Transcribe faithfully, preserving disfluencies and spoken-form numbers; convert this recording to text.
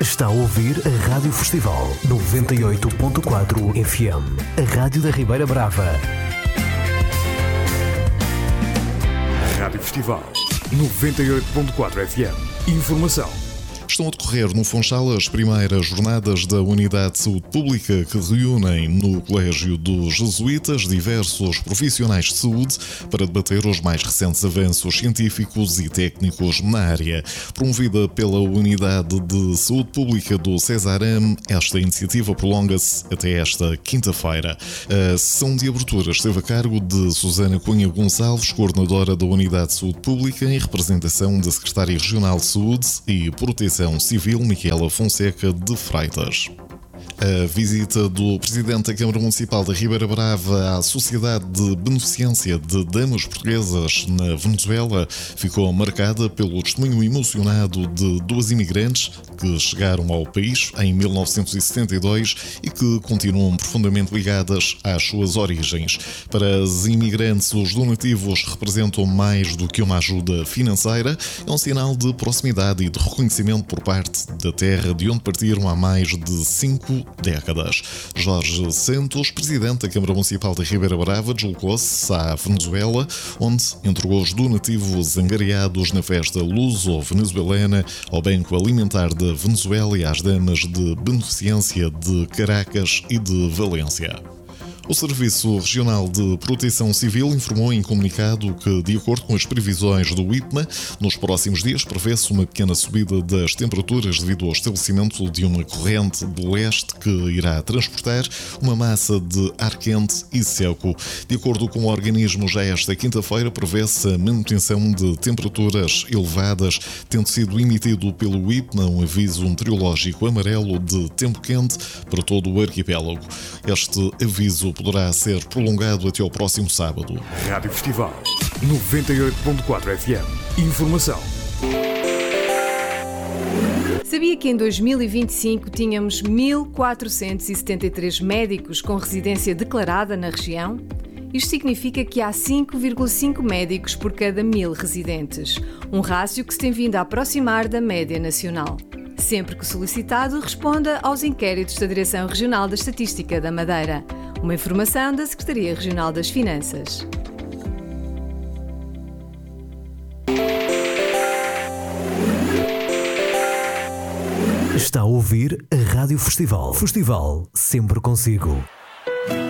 Está a ouvir a Rádio Festival noventa e oito ponto quatro F M, a Rádio da Ribeira Brava. Rádio Festival noventa e oito ponto quatro F M. Informação. Estão a decorrer no Funchal as primeiras jornadas da Unidade de Saúde Pública que reúnem no Colégio dos Jesuítas diversos profissionais de saúde para debater os mais recentes avanços científicos e técnicos na área. Promovida pela Unidade de Saúde Pública do Cesarame, esta iniciativa prolonga-se até esta quinta-feira. A sessão de abertura esteve a cargo de Susana Cunha Gonçalves, coordenadora da Unidade de Saúde Pública, em representação da Secretária Regional de Saúde e Proteção Civil, Micaela Fonseca de Freitas. A visita do Presidente da Câmara Municipal da Ribeira Brava à Sociedade de Beneficência de Damas Portuguesas na Venezuela ficou marcada pelo testemunho emocionado de duas imigrantes que chegaram ao país em mil novecentos e setenta e dois e que continuam profundamente ligadas às suas origens. Para as imigrantes, os donativos representam mais do que uma ajuda financeira, é um sinal de proximidade e de reconhecimento por parte da terra de onde partiram há mais de cinco décadas. Jorge Santos, Presidente da Câmara Municipal da Ribeira Brava, deslocou-se à Venezuela, onde entregou os donativos angariados na festa luso-venezuelana ao Banco Alimentar da Venezuela e às damas de beneficência de Caracas e de Valência. O Serviço Regional de Proteção Civil informou em comunicado que, de acordo com as previsões do I P M A, nos próximos dias prevê-se uma pequena subida das temperaturas devido ao estabelecimento de uma corrente de leste que irá transportar uma massa de ar quente e seco. De acordo com o organismo, já esta quinta-feira prevê-se a manutenção de temperaturas elevadas, tendo sido emitido pelo I P M A um aviso meteorológico amarelo de tempo quente para todo o arquipélago. Este aviso poderá ser prolongado até ao próximo sábado. Rádio Festival noventa e oito ponto quatro F M. Informação. Sabia que em dois mil e vinte e cinco tínhamos mil quatrocentos e setenta e três médicos com residência declarada na região? Isto significa que há cinco vírgula cinco médicos por cada mil residentes, um rácio que se tem vindo a aproximar da média nacional. Sempre que solicitado, responda aos inquéritos da Direção Regional da Estatística da Madeira. Uma informação da Secretaria Regional das Finanças. Está a ouvir a Rádio Festival. Festival sempre consigo.